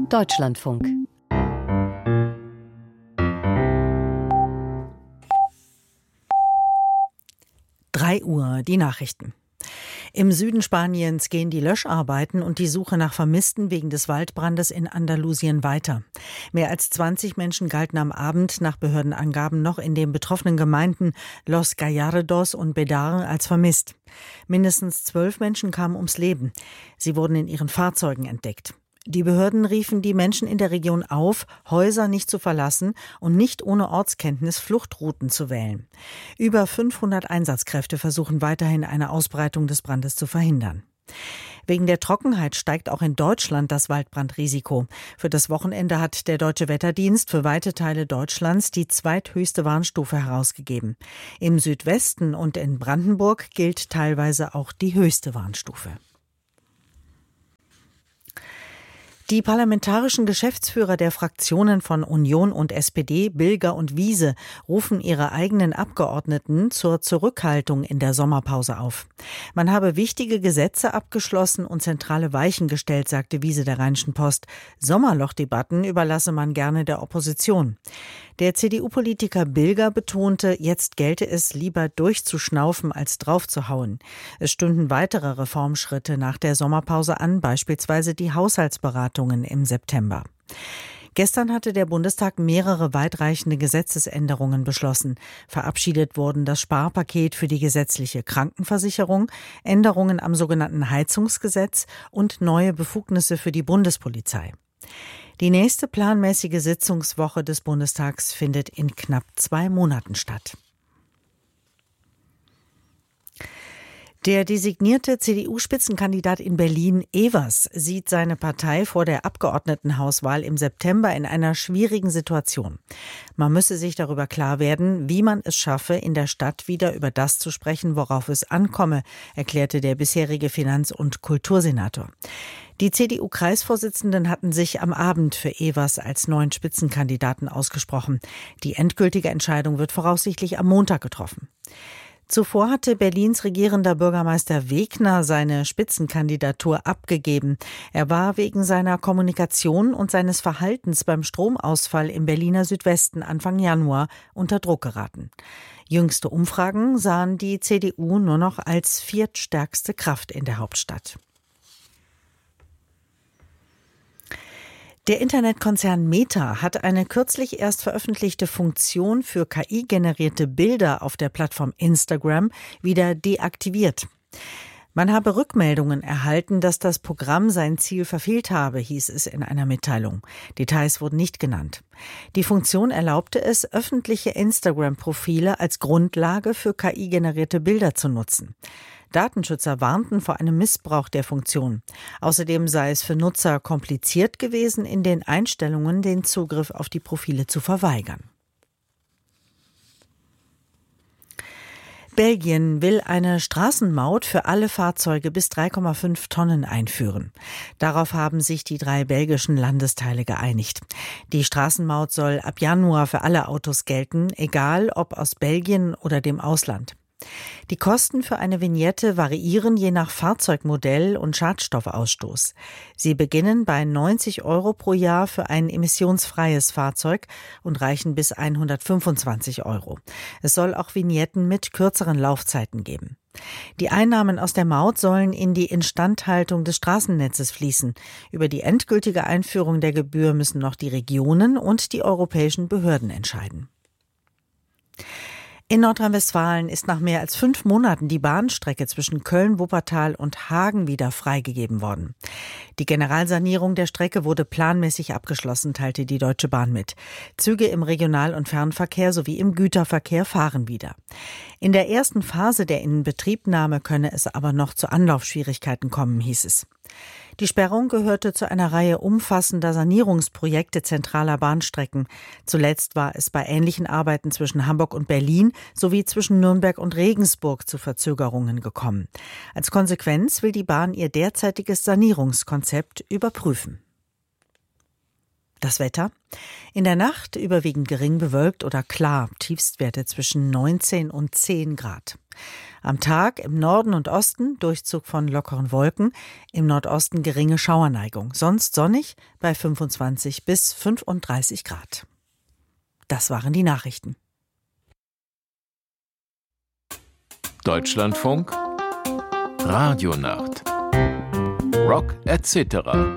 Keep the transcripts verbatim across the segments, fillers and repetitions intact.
Deutschlandfunk. drei Uhr, die Nachrichten. Im Süden Spaniens gehen die Löscharbeiten und die Suche nach Vermissten wegen des Waldbrandes in Andalusien weiter. Mehr als zwanzig Menschen galten am Abend nach Behördenangaben noch in den betroffenen Gemeinden Los Gallardos und Bédar als vermisst. Mindestens zwölf Menschen kamen ums Leben. Sie wurden in ihren Fahrzeugen entdeckt. Die Behörden riefen die Menschen in der Region auf, Häuser nicht zu verlassen und nicht ohne Ortskenntnis Fluchtrouten zu wählen. Über fünfhundert Einsatzkräfte versuchen weiterhin eine Ausbreitung des Brandes zu verhindern. Wegen der Trockenheit steigt auch in Deutschland das Waldbrandrisiko. Für das Wochenende hat der Deutsche Wetterdienst für weite Teile Deutschlands die zweithöchste Warnstufe herausgegeben. Im Südwesten und in Brandenburg gilt teilweise auch die höchste Warnstufe. Die parlamentarischen Geschäftsführer der Fraktionen von Union und S P D, Bilger und Wiese, rufen ihre eigenen Abgeordneten zur Zurückhaltung in der Sommerpause auf. Man habe wichtige Gesetze abgeschlossen und zentrale Weichen gestellt, sagte Wiese der Rheinischen Post. Sommerlochdebatten überlasse man gerne der Opposition. Der C D U-Politiker Bilger betonte, jetzt gelte es, lieber durchzuschnaufen als draufzuhauen. Es stünden weitere Reformschritte nach der Sommerpause an, beispielsweise die Haushaltsberatungen im September. Gestern hatte der Bundestag mehrere weitreichende Gesetzesänderungen beschlossen. Verabschiedet wurden das Sparpaket für die gesetzliche Krankenversicherung, Änderungen am sogenannten Heizungsgesetz und neue Befugnisse für die Bundespolizei. Die nächste planmäßige Sitzungswoche des Bundestags findet in knapp zwei Monaten statt. Der designierte C D U-Spitzenkandidat in Berlin, Evers, sieht seine Partei vor der Abgeordnetenhauswahl im September in einer schwierigen Situation. Man müsse sich darüber klar werden, wie man es schaffe, in der Stadt wieder über das zu sprechen, worauf es ankomme, erklärte der bisherige Finanz- und Kultursenator. Die C D U-Kreisvorsitzenden hatten sich am Abend für Evers als neuen Spitzenkandidaten ausgesprochen. Die endgültige Entscheidung wird voraussichtlich am Montag getroffen. Zuvor hatte Berlins regierender Bürgermeister Wegner seine Spitzenkandidatur abgegeben. Er war wegen seiner Kommunikation und seines Verhaltens beim Stromausfall im Berliner Südwesten Anfang Januar unter Druck geraten. Jüngste Umfragen sahen die C D U nur noch als viertstärkste Kraft in der Hauptstadt. Der Internetkonzern Meta hat eine kürzlich erst veröffentlichte Funktion für K I-generierte Bilder auf der Plattform Instagram wieder deaktiviert. Man habe Rückmeldungen erhalten, dass das Programm sein Ziel verfehlt habe, hieß es in einer Mitteilung. Details wurden nicht genannt. Die Funktion erlaubte es, öffentliche Instagram-Profile als Grundlage für K I-generierte Bilder zu nutzen. Datenschützer warnten vor einem Missbrauch der Funktion. Außerdem sei es für Nutzer kompliziert gewesen, in den Einstellungen den Zugriff auf die Profile zu verweigern. Belgien will eine Straßenmaut für alle Fahrzeuge bis drei Komma fünf Tonnen einführen. Darauf haben sich die drei belgischen Landesteile geeinigt. Die Straßenmaut soll ab Januar für alle Autos gelten, egal ob aus Belgien oder dem Ausland. Die Kosten für eine Vignette variieren je nach Fahrzeugmodell und Schadstoffausstoß. Sie beginnen bei neunzig Euro pro Jahr für ein emissionsfreies Fahrzeug und reichen bis hundertfünfundzwanzig Euro. Es soll auch Vignetten mit kürzeren Laufzeiten geben. Die Einnahmen aus der Maut sollen in die Instandhaltung des Straßennetzes fließen. Über die endgültige Einführung der Gebühr müssen noch die Regionen und die europäischen Behörden entscheiden. In Nordrhein-Westfalen ist nach mehr als fünf Monaten die Bahnstrecke zwischen Köln, Wuppertal und Hagen wieder freigegeben worden. Die Generalsanierung der Strecke wurde planmäßig abgeschlossen, teilte die Deutsche Bahn mit. Züge im Regional- und Fernverkehr sowie im Güterverkehr fahren wieder. In der ersten Phase der Inbetriebnahme könne es aber noch zu Anlaufschwierigkeiten kommen, hieß es. Die Sperrung gehörte zu einer Reihe umfassender Sanierungsprojekte zentraler Bahnstrecken. Zuletzt war es bei ähnlichen Arbeiten zwischen Hamburg und Berlin sowie zwischen Nürnberg und Regensburg zu Verzögerungen gekommen. Als Konsequenz will die Bahn ihr derzeitiges Sanierungskonzept überprüfen. Das Wetter? In der Nacht überwiegend gering bewölkt oder klar, Tiefstwerte zwischen neunzehn und zehn Grad. Am Tag im Norden und Osten Durchzug von lockeren Wolken, im Nordosten geringe Schauerneigung, sonst sonnig bei fünfundzwanzig bis fünfunddreißig Grad. Das waren die Nachrichten. Deutschlandfunk Radionacht Rock et cetera.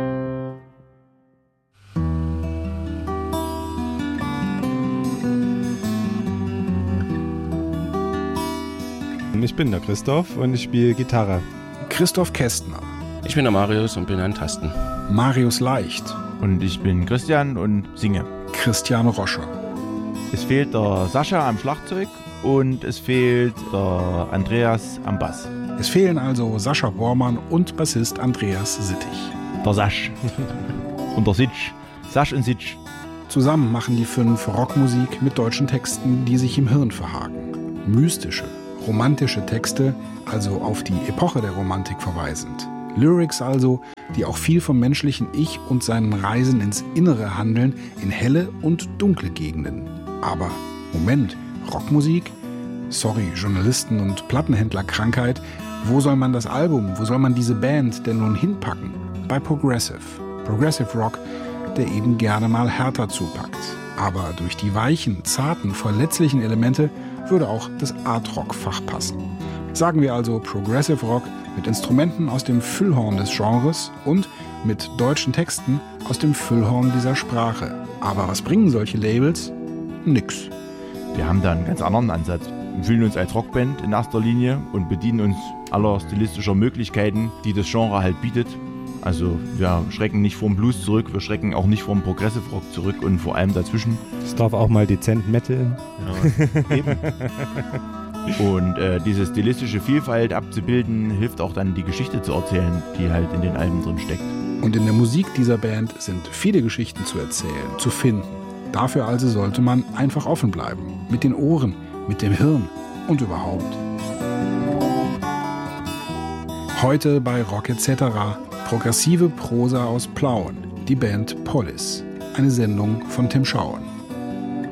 Ich bin der Christoph und ich spiele Gitarre. Christoph Kästner. Ich bin der Marius und bin an Tasten. Marius Leicht. Und ich bin Christian und singe. Christian Roscher. Es fehlt der Sascha am Schlagzeug und es fehlt der Andreas am Bass. Es fehlen also Sascha Bormann und Bassist Andreas Sittig. Der Sasch. Und der Sitsch. Sasch und Sitsch. Zusammen machen die fünf Rockmusik mit deutschen Texten, die sich im Hirn verhaken. Mystische, romantische Texte, also auf die Epoche der Romantik verweisend. Lyrics also, die auch viel vom menschlichen Ich und seinen Reisen ins Innere handeln, in helle und dunkle Gegenden. Aber, Moment, Rockmusik? Sorry, Journalisten- und Plattenhändlerkrankheit. Wo soll man das Album, wo soll man diese Band denn nun hinpacken? Bei Progressive. Progressive Rock, der eben gerne mal härter zupackt. Aber durch die weichen, zarten, verletzlichen Elemente würde auch das Art-Rock-Fach passen. Sagen wir also Progressive Rock mit Instrumenten aus dem Füllhorn des Genres und mit deutschen Texten aus dem Füllhorn dieser Sprache. Aber was bringen solche Labels? Nix. Wir haben da einen ganz anderen Ansatz. Wir fühlen uns als Rockband in erster Linie und bedienen uns aller stilistischer Möglichkeiten, die das Genre halt bietet. Also wir schrecken nicht vorm Blues zurück, wir schrecken auch nicht vorm Progressive Rock zurück und vor allem dazwischen. Es darf auch mal dezent Metal. Ja, eben. Und äh, diese stilistische Vielfalt abzubilden, hilft auch dann die Geschichte zu erzählen, die halt in den Alben drin steckt. Und in der Musik dieser Band sind viele Geschichten zu erzählen, zu finden. Dafür also sollte man einfach offen bleiben. Mit den Ohren, mit dem Hirn und überhaupt. Heute bei Rock et cetera. Progressive Prosa aus Plauen, die Band Polis. Eine Sendung von Tim Schauen.